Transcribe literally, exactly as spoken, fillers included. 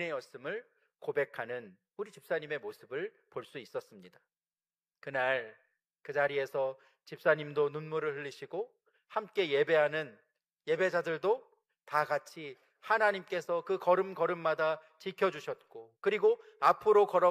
은혜였음을 고백하는 우리 집사님의 모습을 볼 수 있었습니다. 그날 그 자리에서 집사님도 눈물을 흘리시고 함께 예배하는 예배자들도 다 같이 하나님께서 그 걸음걸음마다 지켜주셨고, 그리고 앞으로 걸어